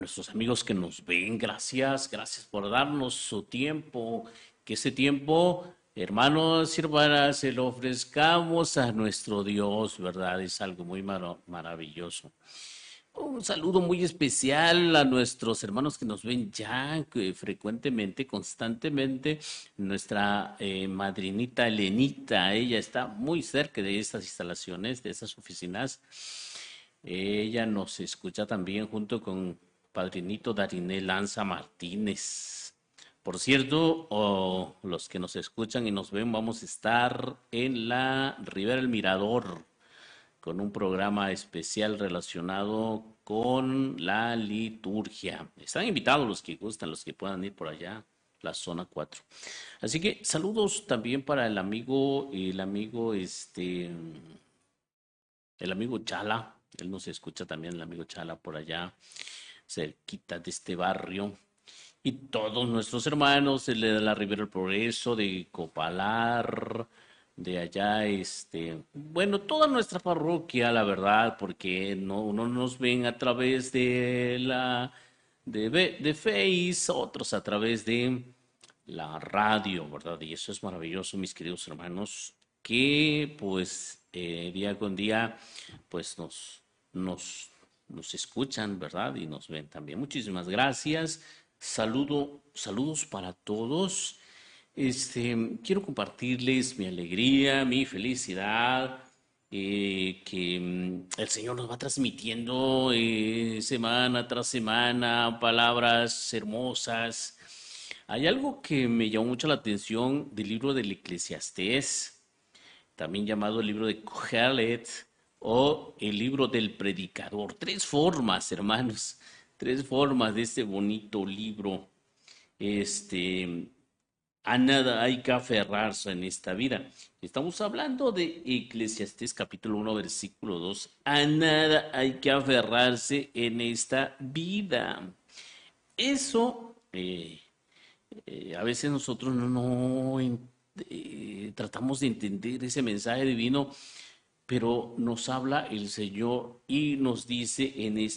Nuestros amigos que nos ven, gracias por darnos su tiempo, que ese tiempo, hermanos y hermanas, se lo ofrezcamos a nuestro Dios, ¿verdad? Es algo muy maravilloso. Un saludo muy especial a nuestros hermanos que nos ven ya que frecuentemente, constantemente. Nuestra madrinita Elenita, ella está muy cerca de estas instalaciones, de estas oficinas. Ella nos escucha también junto con padrinito Dariné Lanza Martínez. Por cierto, los que nos escuchan y nos ven, vamos a estar en la Ribera del Mirador con un programa especial relacionado con la liturgia. Están invitados los que gustan, los que puedan ir por allá, la zona 4. Así que saludos también para el amigo Chala. Él nos escucha también, el amigo Chala por allá, cerquita de este barrio. Y todos nuestros hermanos, el de la Ribera del Progreso, de Copalar, de allá, bueno, toda nuestra parroquia, la verdad, porque uno nos ven a través de Face, otros a través de la radio, ¿verdad? Y eso es maravilloso, mis queridos hermanos, que pues día con día, pues nos, nos escuchan, ¿verdad? Y nos ven también. Muchísimas gracias. Saludos para todos. Quiero compartirles mi alegría, mi felicidad, que el Señor nos va transmitiendo semana tras semana palabras hermosas. Hay algo que me llamó mucho la atención del libro del Eclesiastés, también llamado el libro de Kohelet o el libro del Predicador. Tres formas, hermanos, tres formas de este bonito libro. Este, a nada hay que aferrarse en esta vida. Estamos hablando de Eclesiastés capítulo 1 versículo 2. A nada hay que aferrarse en esta vida. Eso, a veces nosotros no tratamos de entender ese mensaje divino, pero nos habla el Señor y nos dice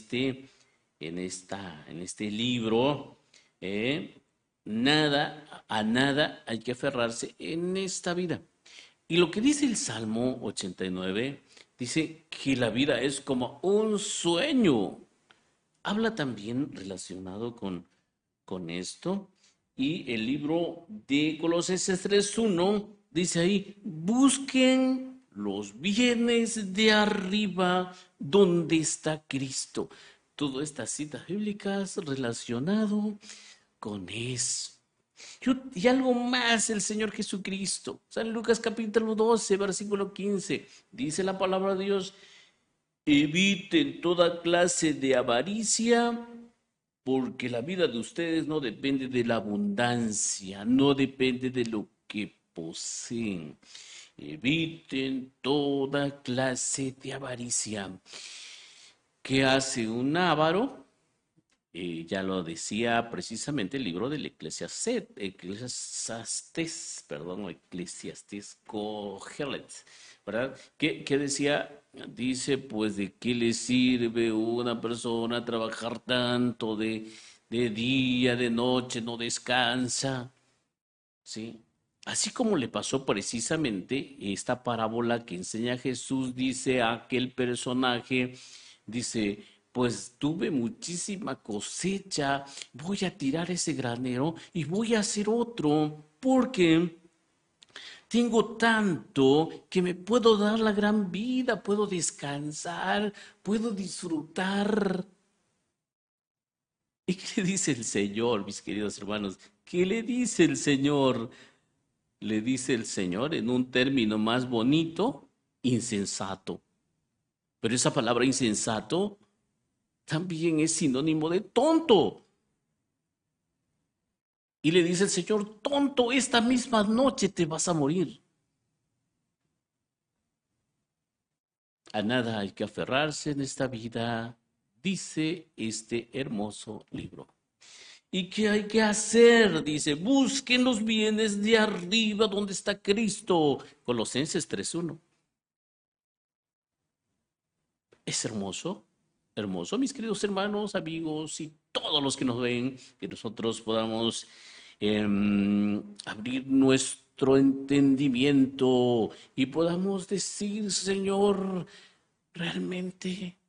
en este libro, eh, a nada hay que aferrarse en esta vida. Y lo que dice el Salmo 89, dice que la vida es como un sueño. Habla también relacionado con esto. Y el libro de Colosenses 3:1 dice ahí, busquen los bienes de arriba donde está Cristo. Todas estas citas bíblicas relacionado con eso. Y algo más, el Señor Jesucristo. San Lucas capítulo 12, versículo 15. Dice la palabra de Dios, eviten toda clase de avaricia, porque la vida de ustedes no depende de la abundancia, no depende de lo que poseen. Eviten toda clase de avaricia. ¿Qué hace un avaro? Ya lo decía precisamente el libro del Eclesiastés, perdón, Eclesiastés Cogelet, ¿verdad? ¿Qué decía? Dice, pues, ¿de qué le sirve una persona trabajar tanto de día, de noche, no descansa? ¿Sí? Así como le pasó precisamente esta parábola que enseña Jesús, dice a aquel personaje, dice, pues tuve muchísima cosecha, voy a tirar ese granero y voy a hacer otro, porque tengo tanto que me puedo dar la gran vida, puedo descansar, puedo disfrutar. ¿Y qué le dice el Señor, mis queridos hermanos? ¿Qué le dice el Señor? Le dice el Señor en un término más bonito, insensato. Pero esa palabra insensato también es sinónimo de tonto. Y le dice el Señor, tonto, esta misma noche te vas a morir. A nada hay que aferrarse en esta vida, dice este hermoso libro. ¿Y qué hay que hacer? Dice, busquen los bienes de arriba donde está Cristo. Colosenses 3:1. Es hermoso. hermoso, mis queridos hermanos, amigos y todos los que nos ven, que nosotros podamos abrir nuestro entendimiento y podamos decir, Señor, realmente